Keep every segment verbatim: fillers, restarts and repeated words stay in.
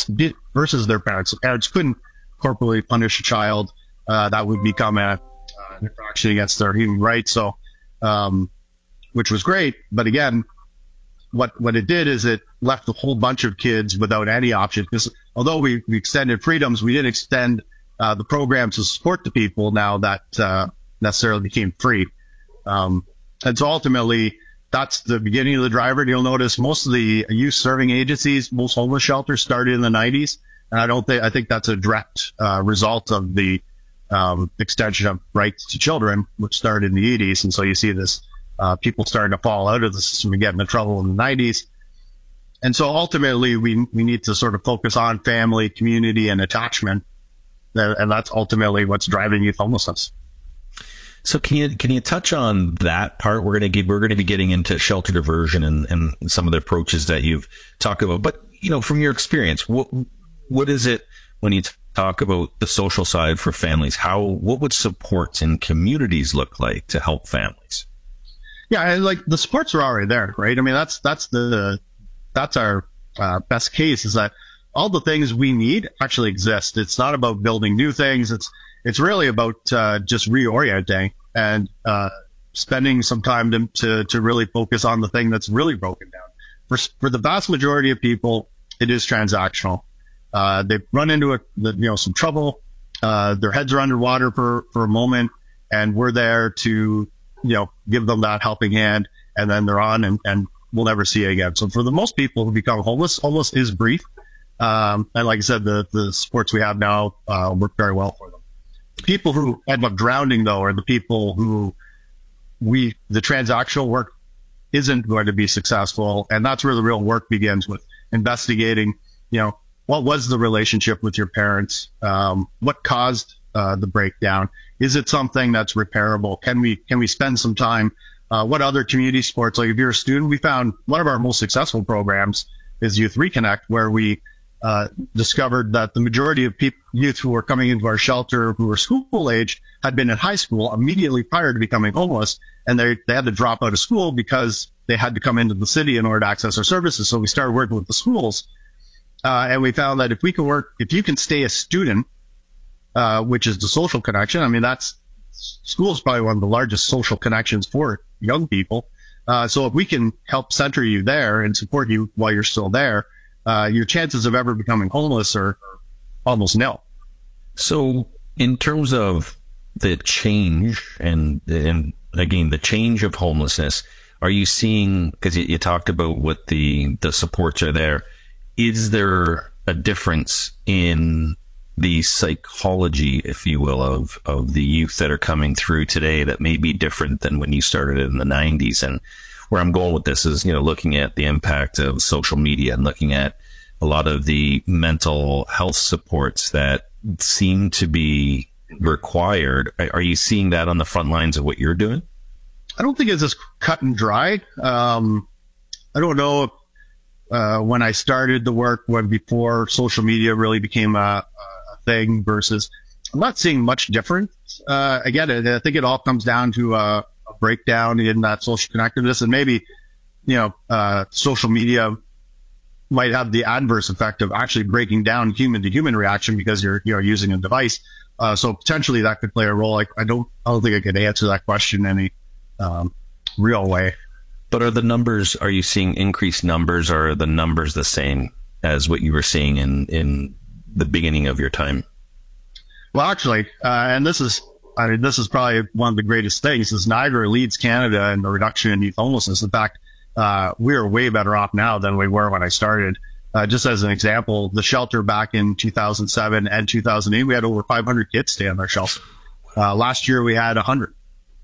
parents did versus their parents. The parents couldn't corporally punish a child. Uh, that would become a, uh, an infraction against their human rights. So, um, which was great. But again, what, what it did is it left a whole bunch of kids without any option. Because although we, we extended freedoms, we didn't extend uh, the programs to support the people now that uh, necessarily became free. Um, and so ultimately, that's the beginning of the driver. And you'll notice most of the youth serving agencies, most homeless shelters started in the nineties. And I don't think, I think that's a direct uh, result of the um, extension of rights to children, which started in the eighties. And so you see this, uh, people starting to fall out of the system and get into trouble in the nineties. And so ultimately we, we need to sort of focus on family, community, and attachment. And that's ultimately what's driving youth homelessness. So can you can you touch on that part? We're going to get, we're going to be getting into shelter diversion and, and some of the approaches that you've talked about. But you know, from your experience, what what is it when you talk about the social side for families? How what would supports in communities look like to help families? Yeah, and like the supports are already there, right? I mean, that's that's the that's our uh, best case, is that all the things we need actually exist. It's not about building new things. It's It's really about uh, just reorienting and uh, spending some time to, to to really focus on the thing that's really broken down. For for the vast majority of people, it is transactional. Uh, they've run into a, you know some trouble. Uh, their heads are underwater for for a moment, and we're there to you know give them that helping hand, and then they're on, and, and we'll never see it again. So for the most people who become homeless, homeless is brief. Um, and like I said, the the supports we have now uh, work very well for them. People who end up drowning, though, are the people who we, the transactional work isn't going to be successful. And that's where the real work begins, with investigating, you know, what was the relationship with your parents? Um, what caused uh, the breakdown? Is it something that's repairable? Can we, can we spend some time? Uh, what other community sports? Like if you're a student, we found one of our most successful programs is Youth Reconnect, where we Uh, discovered that the majority of people, youth who were coming into our shelter who were school age had been in high school immediately prior to becoming homeless, and they they had to drop out of school because they had to come into the city in order to access our services. So we started working with the schools, uh, and we found that if we can work, if you can stay a student, uh, which is the social connection. I mean, that's school is probably one of the largest social connections for young people. Uh, so if we can help center you there and support you while you're still there, Uh, your chances of ever becoming homeless are, are almost nil. So in terms of the change and, and again, the change of homelessness, are you seeing, because you, you talked about what the, the supports are there, is there a difference in the psychology, if you will, of, of the youth that are coming through today that may be different than when you started in the nineties? And where I'm going with this is, you know, looking at the impact of social media and looking at a lot of the mental health supports that seem to be required. Are you seeing that on the front lines of what you're doing? I don't think it's as cut and dry. Um, I don't know if, uh, when I started the work, when before social media really became a, a thing versus, I'm not seeing much difference. Uh, again, I think it all comes down to a, a breakdown in that social connectedness, and maybe, you know, uh, social media might have the adverse effect of actually breaking down human to human reaction because you're, you're using a device. Uh, so potentially that could play a role. I, I don't, I don't think I could answer that question in any, um, real way. But are the numbers, are you seeing increased numbers, or are the numbers the same as what you were seeing in, in the beginning of your time? Well, actually, uh, and this is, I mean, this is probably one of the greatest things, is Niagara leads Canada in the reduction in youth homelessness. In fact, uh, we're way better off now than we were when I started. Uh, just as an example, the shelter back in two thousand seven and two thousand eight, we had over five hundred kids stay in our shelter. Uh, last year we had one hundred.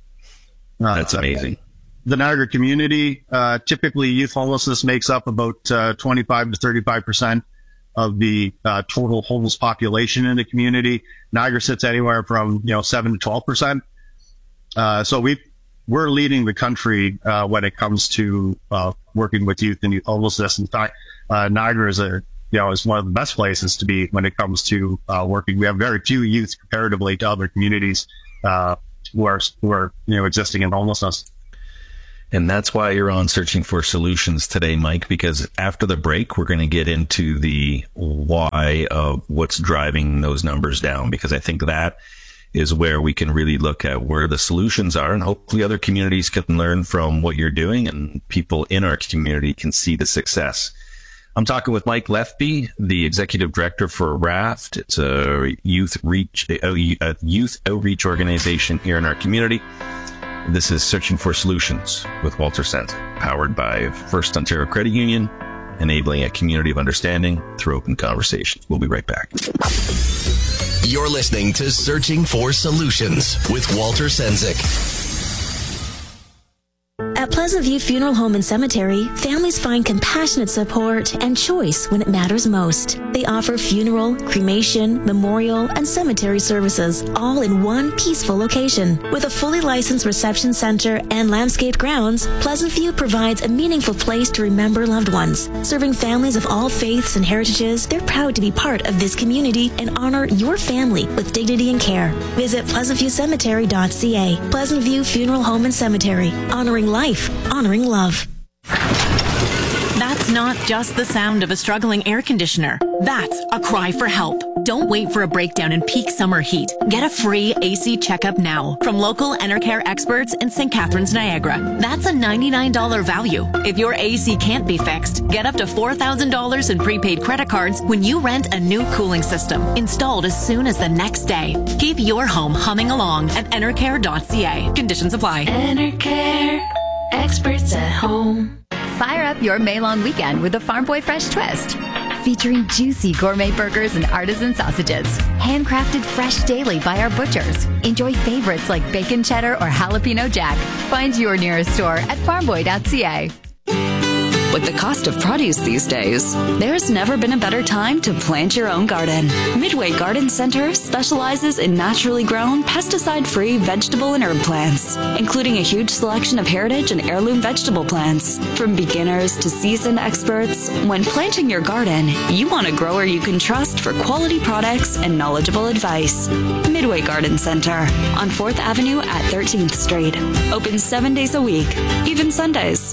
Uh, That's amazing. The Niagara community, uh, typically youth homelessness makes up about uh, twenty-five to thirty-five percent of the uh, total homeless population in the community. Niagara sits anywhere from, you know, seven to twelve percent. Uh, so we, we're leading the country uh, when it comes to uh, working with youth and youth homelessness. In fact, uh, Niagara is a, you know, is one of the best places to be when it comes to uh, working. We have very few youth comparatively to other communities uh, who are, who are, you know, existing in homelessness. And that's why you're on Searching for Solutions today, Mike, because after the break, we're going to get into the why of what's driving those numbers down, because I think that is where we can really look at where the solutions are, and hopefully other communities can learn from what you're doing and people in our community can see the success. I'm talking with Mike Lethby, the executive director for RAFT. It's a youth reach, a youth outreach organization here in our community. This is Searching for Solutions with Walter Senzik, powered by First Ontario Credit Union, enabling a community of understanding through open conversations. We'll be right back. You're listening to Searching for Solutions with Walter Senzik. At Pleasant View Funeral Home and Cemetery, families find compassionate support and choice when it matters most. They offer funeral, cremation, memorial, and cemetery services, all in one peaceful location. With a fully licensed reception center and landscaped grounds, Pleasant View provides a meaningful place to remember loved ones. Serving families of all faiths and heritages, they're proud to be part of this community and honor your family with dignity and care. Visit pleasant view cemetery dot c a. Pleasant View Funeral Home and Cemetery, honoring life, honoring love. That's not just the sound of a struggling air conditioner. That's a cry for help. Don't wait for a breakdown in peak summer heat. Get a free A C checkup now from local Enercare experts in Saint Catharines, Niagara. That's a ninety-nine dollars value. If your A C can't be fixed, get up to four thousand dollars in prepaid credit cards when you rent a new cooling system, installed as soon as the next day. Keep your home humming along at enercare dot c a. Conditions apply. Enercare, experts at home. Fire up your May-long weekend with the Farm Boy Fresh Twist. Featuring juicy gourmet burgers and artisan sausages. Handcrafted fresh daily by our butchers. Enjoy favorites like bacon cheddar or jalapeno jack. Find your nearest store at farm boy dot c a. With the cost of produce these days, there's never been a better time to plant your own garden. Midway Garden Center specializes in naturally grown, pesticide-free vegetable and herb plants, including a huge selection of heritage and heirloom vegetable plants. From beginners to seasoned experts, when planting your garden, you want a grower you can trust for quality products and knowledgeable advice. Midway Garden Center on fourth Avenue at thirteenth Street. Open seven days a week, even Sundays.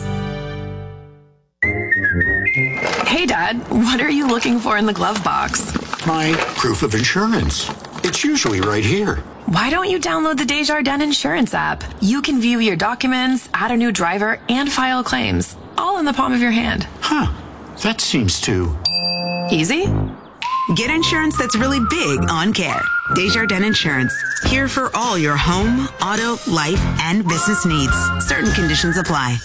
Hey, Dad, what are you looking for in the glove box? My proof of insurance. It's usually right here. Why don't you download the Desjardins Insurance app? You can view your documents, add a new driver, and file claims, all in the palm of your hand. Huh. That seems too... easy? Get insurance that's really big on care. Desjardins Insurance. Here for all your home, auto, life, and business needs. Certain conditions apply.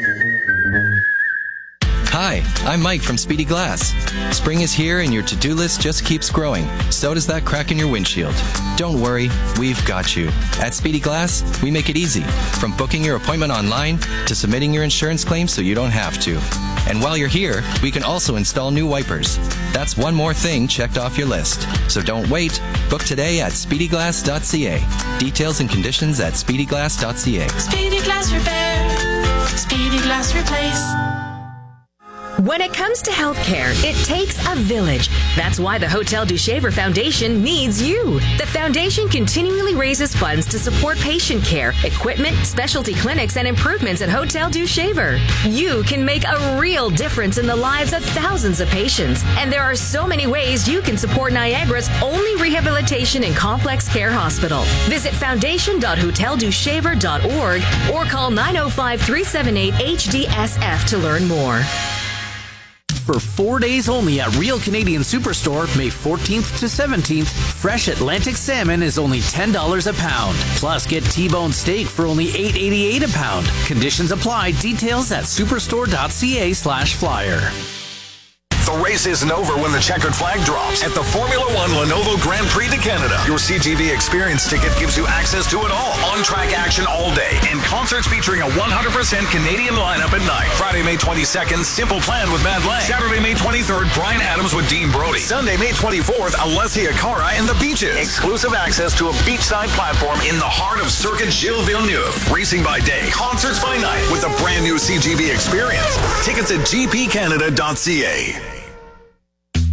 Hi, I'm Mike from Speedy Glass. Spring is here and your to-do list just keeps growing. So does that crack in your windshield. Don't worry, we've got you. At Speedy Glass, we make it easy. From booking your appointment online to submitting your insurance claim so you don't have to. And while you're here, we can also install new wipers. That's one more thing checked off your list. So don't wait. Book today at speedy glass dot c a. Details and conditions at speedy glass dot c a. Speedy Glass Repair. Speedy Glass Replace. When it comes to healthcare, it takes a village. That's why the Hotel du Shaver Foundation needs you. The foundation continually raises funds to support patient care, equipment, specialty clinics, and improvements at Hotel du Shaver. You can make a real difference in the lives of thousands of patients. And there are so many ways you can support Niagara's only rehabilitation and complex care hospital. Visit foundation dot hotel du shaver dot org or call nine oh five, three seven eight, H D S F to learn more. For four days only at Real Canadian Superstore, May fourteenth to seventeenth, fresh Atlantic salmon is only ten dollars a pound. Plus, get T-bone steak for only eight eighty-eight a pound. Conditions apply. Details at superstore dot c a slash flyer. The race isn't over when the checkered flag drops at the Formula One Lenovo Grand Prix de Canada. Your C G V Experience ticket gives you access to it all. On-track action all day and concerts featuring a one hundred percent Canadian lineup at night. Friday, May twenty-second, Simple Plan with Mad Lang. Saturday, May twenty-third, Bryan Adams with Dean Brody. Sunday, May twenty-fourth, Alessia Cara and the Beaches. Exclusive access to a beachside platform in the heart of Circuit Gilles Villeneuve. Racing by day, concerts by night with a brand new C G V Experience. Tickets at g p canada dot c a. Sweet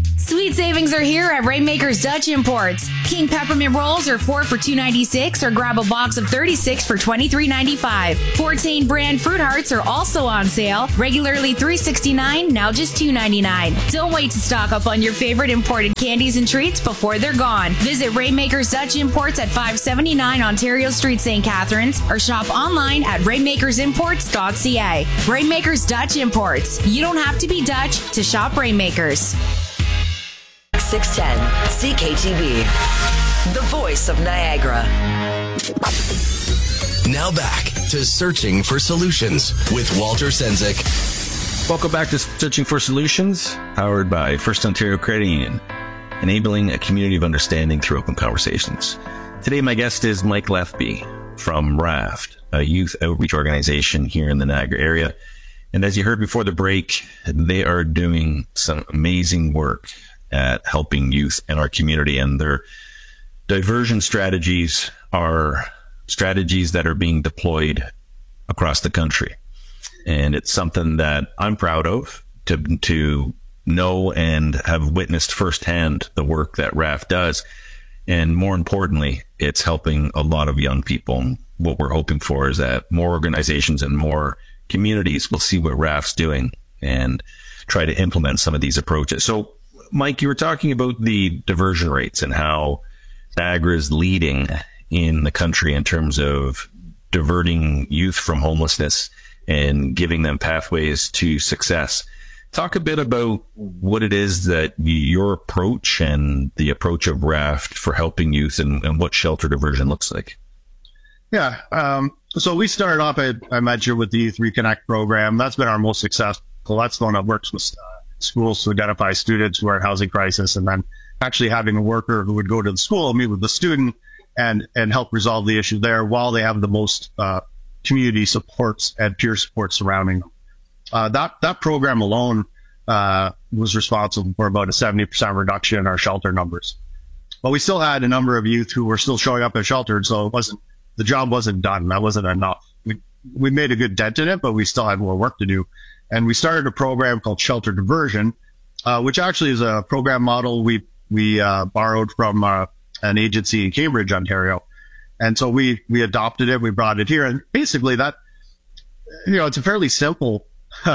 Sweet savings are here at Rainmaker's Dutch Imports. King peppermint rolls are four for two ninety-six, or grab a box of thirty-six for twenty-three ninety-five. Fortain brand fruit hearts are also on sale. Regularly three sixty-nine, now just two ninety-nine. Don't wait to stock up on your favorite imported candies and treats before they're gone. Visit Rainmaker's Dutch Imports at five seventy-nine Ontario Street, Saint Catharines, or shop online at rainmakers imports dot c a. Rainmaker's Dutch Imports. You don't have to be Dutch to shop Rainmakers. six ten C K T B, the voice of Niagara. Now back to Searching for Solutions with Walter Sendzik. Welcome back to Searching for Solutions, powered by First Ontario Credit Union, enabling a community of understanding through open conversations. Today, my guest is Mike Lethby from RAFT, a youth outreach organization here in the Niagara area. And as you heard before the break, they are doing some amazing work at helping youth in our community, and their diversion strategies are strategies that are being deployed across the country. And it's something that I'm proud of to, to know and have witnessed firsthand the work that RAFT does. And more importantly, it's helping a lot of young people. What we're hoping for is that more organizations and more communities will see what RAFT's doing and try to implement some of these approaches. So, Mike, you were talking about the diversion rates and how Niagara is leading in the country in terms of diverting youth from homelessness and giving them pathways to success. Talk a bit about what it is that your approach and the approach of RAFT for helping youth, and, and what shelter diversion looks like. Yeah. Um, so we started off, at, I mentioned, with the Youth Reconnect program. That's been our most successful. That's the one that works with uh, schools to identify students who are in housing crisis, and then actually having a worker who would go to the school, meet with the student, and, and help resolve the issue there while they have the most uh, community supports and peer support surrounding them. Uh, that, that program alone uh, was responsible for about a seventy percent reduction in our shelter numbers. But we still had a number of youth who were still showing up at shelters, so it wasn't, the job wasn't done. That wasn't enough. We, we made a good dent in it, but we still had more work to do. And we started a program called Shelter Diversion, uh, which actually is a program model we, we, uh, borrowed from, uh, an agency in Cambridge, Ontario. And so we, we adopted it, we brought it here. And basically that, you know, it's a fairly simple,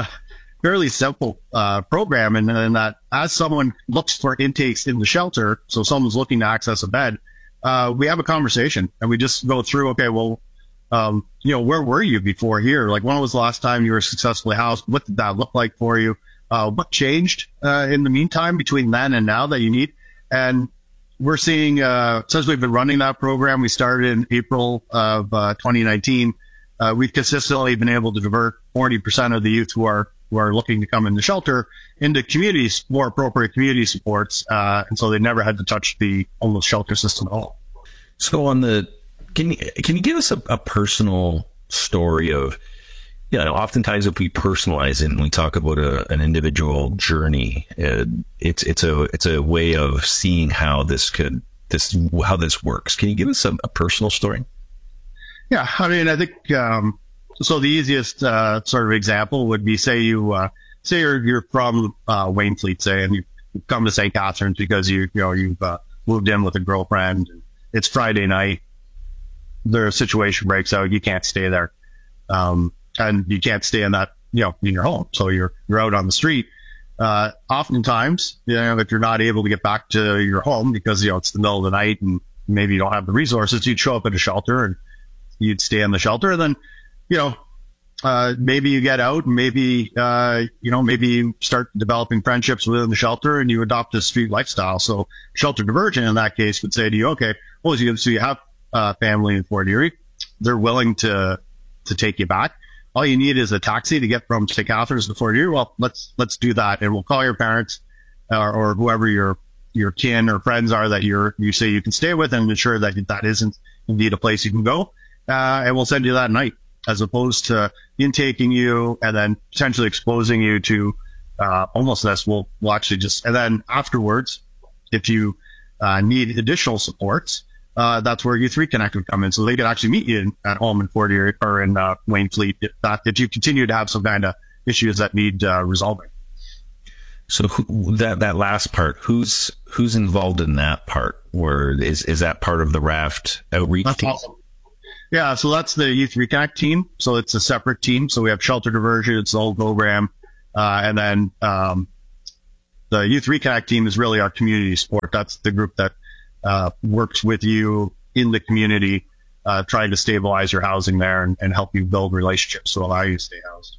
fairly simple, uh, program. And then that as someone looks for intakes in the shelter, so someone's looking to access a bed, uh, we have a conversation and we just go through, okay, well, um, you know, where were you before here? Like, when was the last time you were successfully housed? What did that look like for you? Uh, what changed, uh, in the meantime between then and now that you need? And we're seeing, uh, since we've been running that program, we started in April of, uh, twenty nineteen. Uh, we've consistently been able to divert forty percent of the youth who are, who are looking to come into shelter into communities, more appropriate community supports. Uh, and so they never had to touch the homeless shelter system at all. So on the, Can you, can you give us a, a personal story of, you know, oftentimes if we personalize it and we talk about a, an individual journey, uh, it's, it's a, it's a way of seeing how this could, this, how this works. Can you give us a, a personal story? Yeah. I mean, I think, um, so the easiest, uh, sort of example would be, say you, uh, say you're, you're from, uh, Wainfleet, say, and you come to Saint Catharines because you, you know, you've, uh, moved in with a girlfriend. It's Friday night. The situation breaks out, you can't stay there. Um, and you can't stay in that, you know, in your home. So you're, you're out on the street. Uh, oftentimes, you know, if you're not able to get back to your home because, you know, it's the middle of the night and maybe you don't have the resources, you'd show up at a shelter and you'd stay in the shelter. And then, you know, uh, maybe you get out and maybe, uh, you know, maybe you start developing friendships within the shelter and you adopt a street lifestyle. So Shelter Diversion in that case would say to you, okay, well, so you, so you have Uh, family in Fort Erie, they're willing to to take you back. All you need is a taxi to get from Saint Catharines to Fort Erie. Well, let's let's do that, and we'll call your parents uh, or whoever your your kin or friends are that you're you say you can stay with, and ensure that that isn't indeed a place you can go. Uh, and we'll send you that night, as opposed to intaking you and then potentially exposing you to uh, homelessness. We'll we'll actually just, and then afterwards, if you uh, need additional supports. Uh, that's where Youth Reconnect would come in. So they could actually meet you in, at home in Fort Erie or in uh, Wainfleet if, that, if you continue to have some kind of issues that need uh, resolving. So who, that that last part, who's who's involved in that part? Or is is that part of the Raft outreach that's team? Awesome. Yeah, so that's the Youth Reconnect team. So it's a separate team. So we have Shelter Diversion, it's the whole program, uh, and then um, the Youth Reconnect team is really our community support. That's the group that uh, works with you in the community, uh, trying to stabilize your housing there and, and help you build relationships to allow you to stay housed.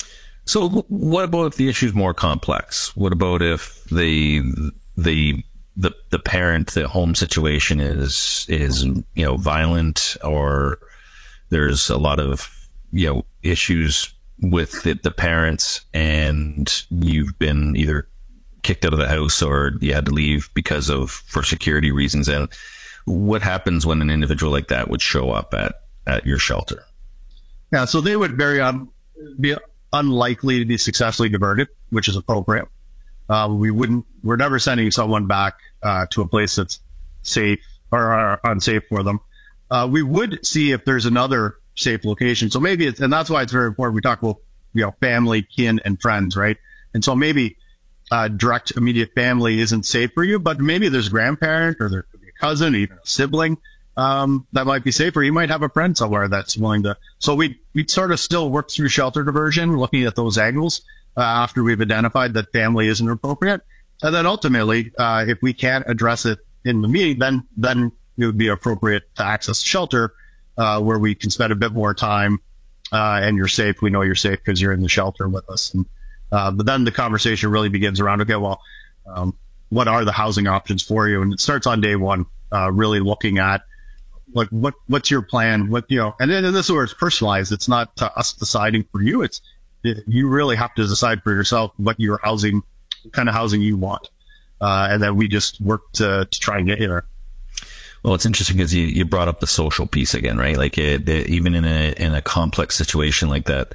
So what about if the issue is more complex? What about if the the the the parent, the home situation is is you know violent, or there's a lot of you know issues with the, the parents, and you've been either kicked out of the house or you had to leave because of for security reasons? And what happens when an individual like that would show up at at your shelter? Yeah, so they would very um, be unlikely to be successfully diverted, which is appropriate. Uh, we wouldn't, we're never sending someone back uh, to a place that's safe or, or unsafe for them. Uh, we would see if there's another safe location. So maybe it's, and that's why it's very important. We talk about, you know, family, kin, and friends, right? And so maybe uh, direct immediate family isn't safe for you, but maybe there's a grandparent or there could be a cousin, even a sibling. Um, that might be safer. You might have a friend somewhere that's willing to. So we we sort of still work through shelter diversion, looking at those angles uh, after we've identified that family isn't appropriate, and then ultimately, uh, if we can't address it in the meeting, then then it would be appropriate to access shelter, uh, where we can spend a bit more time, uh, and you're safe. We know you're safe because you're in the shelter with us. And uh, but then the conversation really begins around, okay, well, um, what are the housing options for you? And it starts on day one, uh, really looking at like what what's your plan, what you know, and then and this is where it's personalized. It's not uh, us deciding for you. It's it, you really have to decide for yourself what your housing, what kind of housing you want, uh, and then we just work to to try and get you there. Well, it's interesting because you, you brought up the social piece again, right? Like it, it, even in a in a complex situation like that,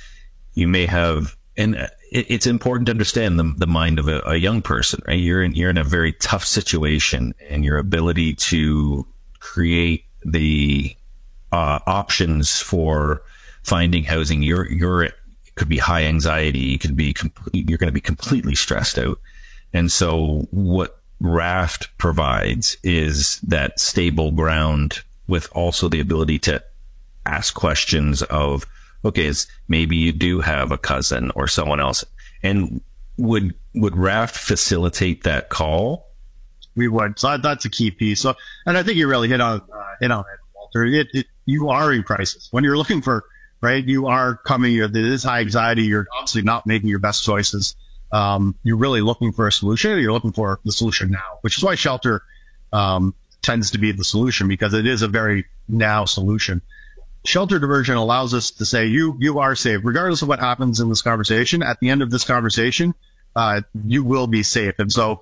you may have, and it, it's important to understand the the mind of a, a young person, right? You're in you're in a very tough situation, and your ability to create the uh, options for finding housing. You're you're it could be high anxiety. You could be complete, you're going to be completely stressed out, and so what Raft provides is that stable ground with also the ability to ask questions of, okay, is maybe you do have a cousin or someone else, and would would Raft facilitate that call? We would. So that's a key piece. So, and I think you really hit on uh, hit on it, Walter. It, it, you are in crisis when you're looking for, right? You are coming. You're, there is high anxiety. You're obviously not making your best choices. Um, you're really looking for a solution. You're looking for the solution now, which is why shelter um, tends to be the solution, because it is a very now solution. Shelter diversion allows us to say you you are safe, regardless of what happens in this conversation. At the end of this conversation, uh, you will be safe, and so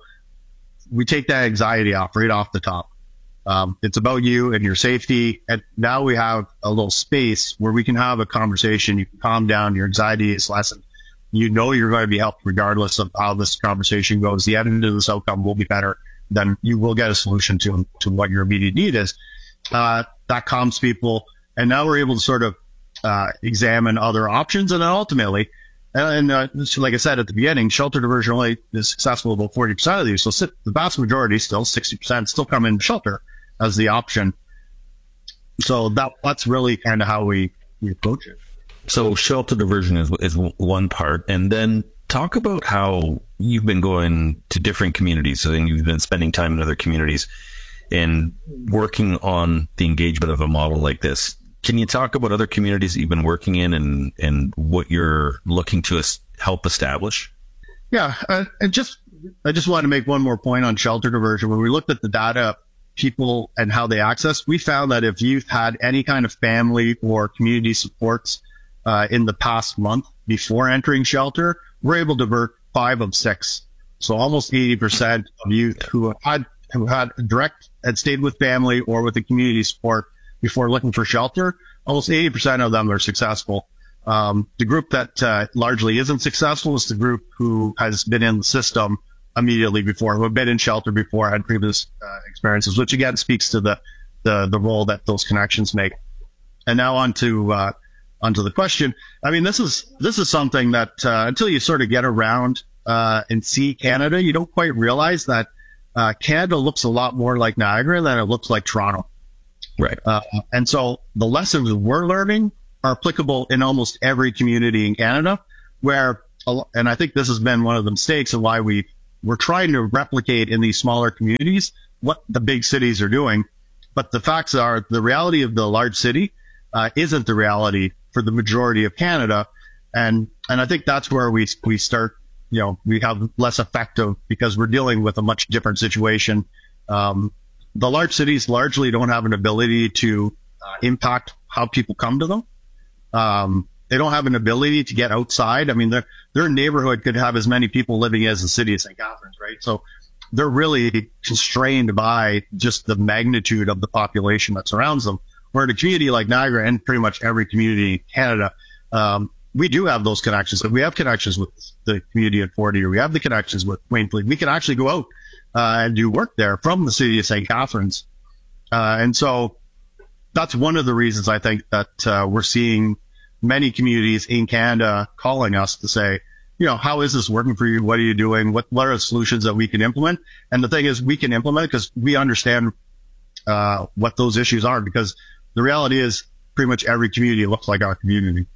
we take that anxiety off right off the top. Um, it's about you and your safety. And now we have a little space where we can have a conversation. You can calm down. Your anxiety is lessened. You know you're going to be helped regardless of how this conversation goes. The end of this outcome will be better. Then you will get a solution to, to what your immediate need is. Uh, that calms people. And now we're able to sort of uh, examine other options. And then ultimately, And uh, like I said at the beginning, shelter diversion only is successful about forty percent of these. So the vast majority, still sixty percent, still come in shelter as the option. So that that's really kind of how we, we approach it. So shelter diversion is is one part. And then talk about how you've been going to different communities. So then you've been spending time in other communities and working on the engagement of a model like this. Can you talk about other communities that you've been working in and, and what you're looking to es- help establish? Yeah, uh, and just I just wanted to make one more point on shelter diversion. When we looked at the data, people and how they access, we found that if you've had any kind of family or community supports uh, in the past month before entering shelter, we're able to divert five of six. So almost eighty percent of youth who had who had direct had stayed with family or with the community support before looking for shelter, almost eighty percent of them are successful. Um, the group that uh, largely isn't successful is the group who has been in the system immediately before, who have been in shelter before, had previous uh, experiences, which again speaks to the, the the role that those connections make. And now on to uh, onto the question. I mean, this is this is something that uh, until you sort of get around uh, and see Canada, you don't quite realize that uh, Canada looks a lot more like Niagara than it looks like Toronto. Right. Uh, and so the lessons we're learning are applicable in almost every community in Canada, where, and I think this has been one of the mistakes of why we, we're trying to replicate in these smaller communities what the big cities are doing. But the facts are the reality of the large city uh, isn't the reality for the majority of Canada. And, and I think that's where we, we start, you know, we have less effective because we're dealing with a much different situation. Um, the large cities largely don't have an ability to uh, impact how people come to them. Um, they don't have an ability to get outside. I mean, their, their neighborhood could have as many people living as the city of Saint Catharines, right? So they're really constrained by just the magnitude of the population that surrounds them. Where in a community like Niagara and pretty much every community in Canada, um, we do have those connections. We have connections with the community at Fort Erie. We have the connections with Wainfleet. We can actually go out uh, and do work there from the city of Saint Catharines. Uh, and so that's one of the reasons I think that uh, we're seeing many communities in Canada calling us to say, you know, how is this working for you? What are you doing? What, what are the solutions that we can implement? And the thing is, we can implement because we understand uh, what those issues are, because the reality is pretty much every community looks like our community.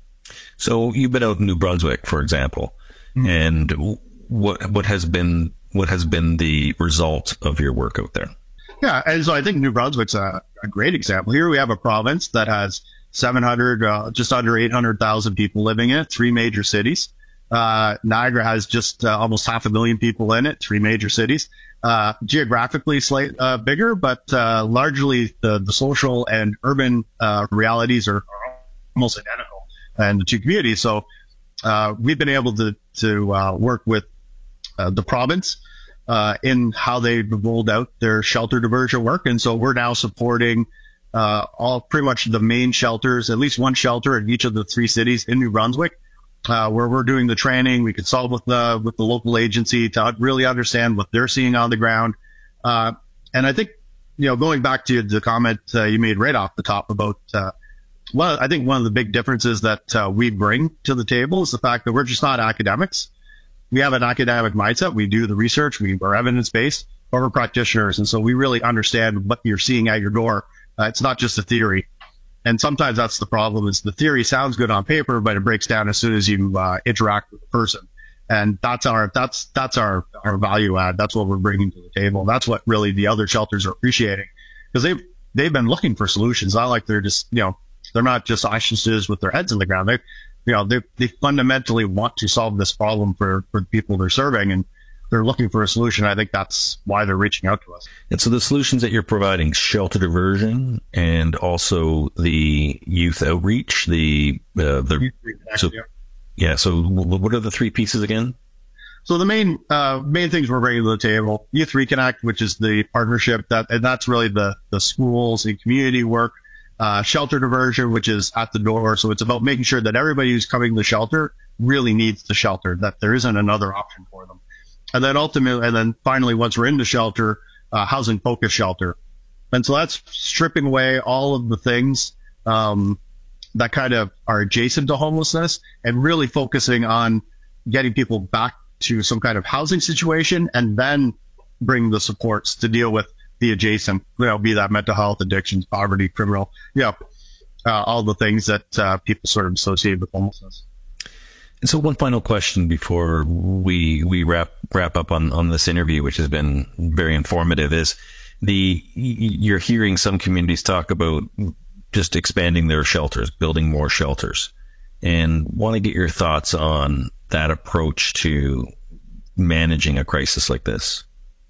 So you've been out in New Brunswick, for example, mm-hmm. and what what has been what has been the result of your work out there? Yeah, and so I think New Brunswick's a, a great example. Here we have a province that has seven hundred, uh, just under eight hundred thousand people living in it, three major cities. Uh, Niagara has just uh, almost half a million people in it, three major cities. Uh, geographically slight, uh, bigger, but uh, largely the, the social and urban uh, realities are, are almost identical in the two communities. So uh, we've been able to, to uh, work with uh, the province uh, in how they've rolled out their shelter diversion work. And so we're now supporting uh, all pretty much the main shelters, at least one shelter in each of the three cities in New Brunswick. Uh, where we're doing the training, we consult with the, with the local agency to really understand what they're seeing on the ground. Uh, and I think, you know, going back to the comment uh, you made right off the top about, uh, well, I think one of the big differences that uh, we bring to the table is the fact that we're just not academics. We have an academic mindset. We do the research. We are evidence-based, but we're practitioners. And so we really understand what you're seeing at your door. Uh, it's not just a theory. And sometimes that's the problem, is the theory sounds good on paper, but it breaks down as soon as you uh, interact with the person. And that's our, that's, that's our, our value add. That's what we're bringing to the table. That's what really the other shelters are appreciating, because they've, they've been looking for solutions. Not like they're just, you know, they're not just ostriches with their heads in the ground. They, you know, they, they fundamentally want to solve this problem for, for the people they're serving, and they're looking for a solution. I think that's why they're reaching out to us. And so the solutions that you're providing, shelter diversion and also the youth outreach, the, uh, the, so, yeah. So what are the three pieces again? So the main, uh, main things we're bringing to the table, Youth Reconnect, which is the partnership that, and that's really the, the schools and community work, uh, shelter diversion, which is at the door. So it's about making sure that everybody who's coming to the shelter really needs the shelter, that there isn't another option for them. And then ultimately, and then finally, once we're in the shelter, uh, housing focused shelter. And so that's stripping away all of the things, um, that kind of are adjacent to homelessness and really focusing on getting people back to some kind of housing situation, and then bring the supports to deal with the adjacent, you know, be that mental health, addictions, poverty, criminal, you know, uh, all the things that, uh, people sort of associate with homelessness. And so one final question before we we wrap wrap up on, on this interview, which has been very informative, is the you're hearing some communities talk about just expanding their shelters, building more shelters, and want to get your thoughts on that approach to managing a crisis like this.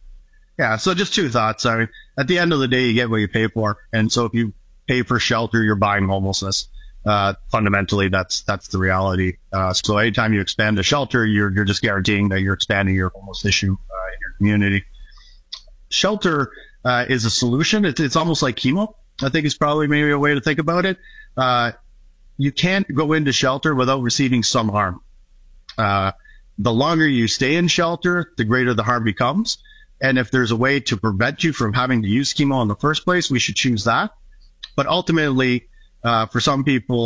Yeah, so just two thoughts. I mean, at the end of the day, you get what you pay for. And so if you pay for shelter, you're buying homelessness. Uh, fundamentally, that's, that's the reality. Uh, so anytime you expand a shelter, you're, you're just guaranteeing that you're expanding your homeless issue, uh, in your community. Shelter, uh, is a solution. It's, it's almost like chemo, I think is probably maybe a way to think about it. Uh, you can't go into shelter without receiving some harm. Uh, the longer you stay in shelter, the greater the harm becomes. And if there's a way to prevent you from having to use chemo in the first place, we should choose that. But ultimately, Uh, for some people,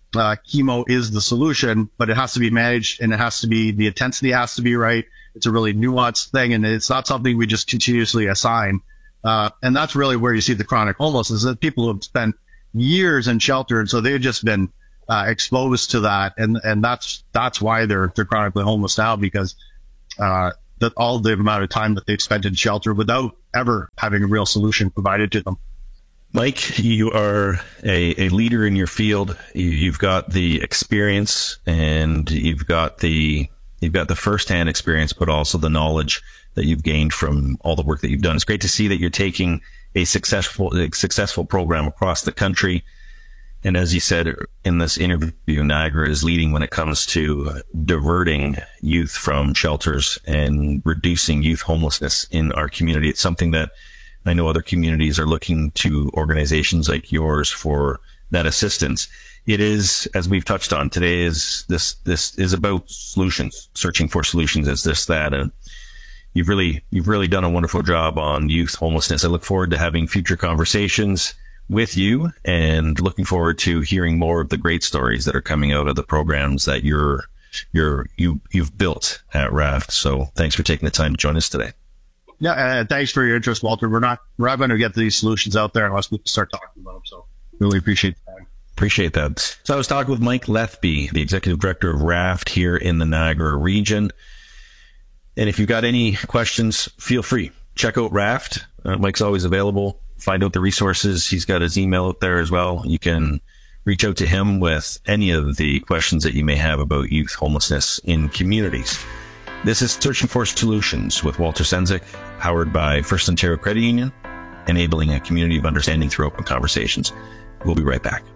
uh, chemo is the solution, but it has to be managed and it has to be, the intensity has to be right. It's a really nuanced thing, and it's not something we just continuously assign. Uh, and that's really where you see the chronic homelessness, is that people who have spent years in shelter, and so they've just been uh, exposed to that, and and that's that's why they're they're chronically homeless now, because uh, that all the amount of time that they've spent in shelter without ever having a real solution provided to them. Mike, you are a, a leader in your field. You, you've got the experience, and you've got the you've got the firsthand experience, but also the knowledge that you've gained from all the work that you've done. It's great to see that you're taking a successful a successful program across the country. And as you said in this interview, Niagara is leading when it comes to diverting youth from shelters and reducing youth homelessness in our community. It's something that I know other communities are looking to organizations like yours for that assistance. It is, as we've touched on today, is this this is about solutions, searching for solutions. Is this that? And you've really you've really done a wonderful job on youth homelessness. I look forward to having future conversations with you, and looking forward to hearing more of the great stories that are coming out of the programs that you're you're you you've built at Raft. So thanks for taking the time to join us today. Yeah, and thanks for your interest, Walter. We're not we're not going to get these solutions out there unless we start talking about them. So really appreciate the time. Appreciate that. So I was talking with Mike Lethby, the executive director of Raft here in the Niagara region. And if you've got any questions, feel free. Check out Raft. Uh, Mike's always available. Find out the resources. He's got his email out there as well. You can reach out to him with any of the questions that you may have about youth homelessness in communities. This is Searching for Solutions with Walter Sendzik, powered by First Ontario Credit Union, enabling a community of understanding through open conversations. We'll be right back.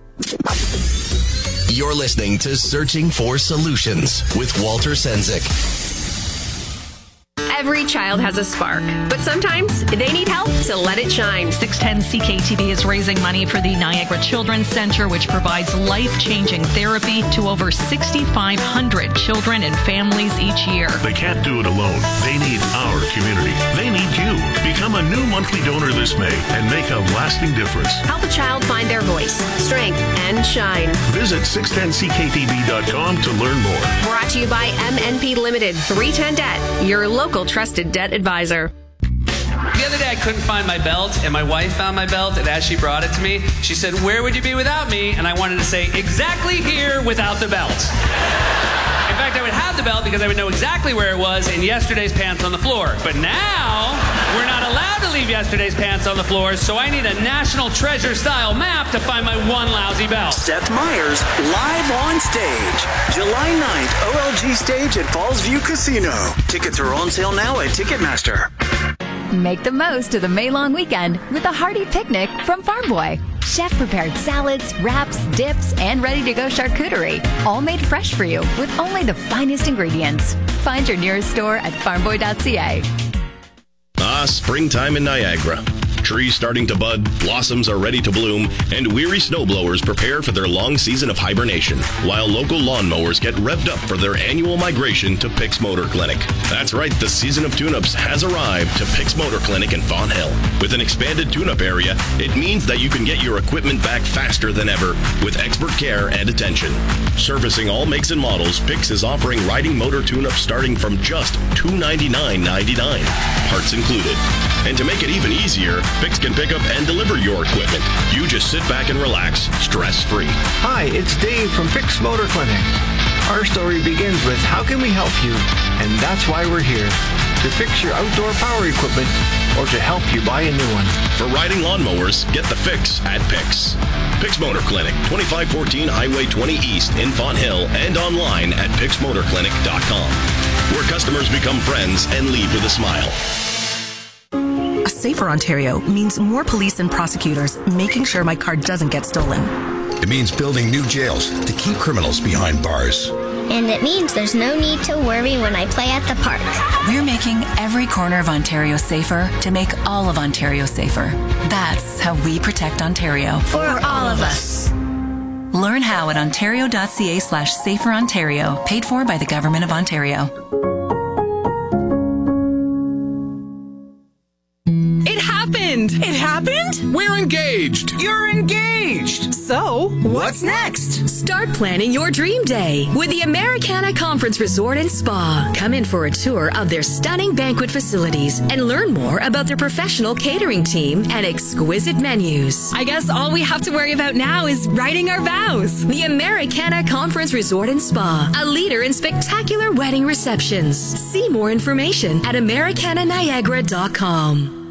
You're listening to Searching for Solutions with Walter Sendzik. Every child has a spark, but sometimes they need help to let it shine. six ten C K T V is raising money for the Niagara Children's Center, which provides life-changing therapy to over sixty-five hundred children and families each year. They can't do it alone. They need our community. They need you. Become a new monthly donor this May and make a lasting difference. Help a child find their voice, strength, and shine. Visit six ten C K T V dot com to learn more. Brought to you by M N P Limited, three ten Debt, your local trusted debt advisor. The other day I couldn't find my belt, and my wife found my belt, and as she brought it to me, she said, "Where would you be without me?" And I wanted to say, "Exactly here without the belt." In fact, I would have the belt because I would know exactly where it was in yesterday's pants on the floor. But now, we're not allowed to leave yesterday's pants on the floor, so I need a National Treasure-style map to find my one lousy belt. Seth Meyers, live on stage. July ninth, O L G stage at Falls View Casino. Tickets are on sale now at Ticketmaster. Make the most of the May-long weekend with a hearty picnic from Farm Boy. Chef-prepared salads, wraps, dips, and ready-to-go charcuterie, all made fresh for you with only the finest ingredients. Find your nearest store at farm boy dot c a. Ah, springtime in Niagara. Trees starting to bud, blossoms are ready to bloom, and weary snowblowers prepare for their long season of hibernation, while local lawnmowers get revved up for their annual migration to Picks Motor Clinic. That's right, the season of tune-ups has arrived to Picks Motor Clinic in Fawn Hill. With an expanded tune-up area, it means that you can get your equipment back faster than ever with expert care and attention. Servicing all makes and models, Picks is offering riding motor tune-ups starting from just two hundred ninety-nine dollars and ninety-nine cents, parts included. And to make it even easier, Picks can pick up and deliver your equipment. You just sit back and relax, stress-free. Hi, it's Dave from Picks Motor Clinic. Our story begins with how can we help you? And that's why we're here. To fix your outdoor power equipment or to help you buy a new one. For riding lawnmowers, get the fix at Picks. Picks Motor Clinic, twenty-five fourteen Highway twenty East in Fawn Hill, and online at picks motor clinic dot com, where customers become friends and leave with a smile. A safer Ontario means more police and prosecutors making sure my car doesn't get stolen. It means building new jails to keep criminals behind bars. And it means there's no need to worry when I play at the park. We're making every corner of Ontario safer to make all of Ontario safer. That's how we protect Ontario. For all of us. Learn how at ontario dot c a slash safer Ontario, paid for by the Government of Ontario. It happened! happened. It happened? We're engaged. You're engaged. So, what's next? Start planning your dream day with the Americana Conference Resort and Spa. Come in for a tour of their stunning banquet facilities and learn more about their professional catering team and exquisite menus. I guess all we have to worry about now is writing our vows. The Americana Conference Resort and Spa, a leader in spectacular wedding receptions. See more information at americana niagara dot com.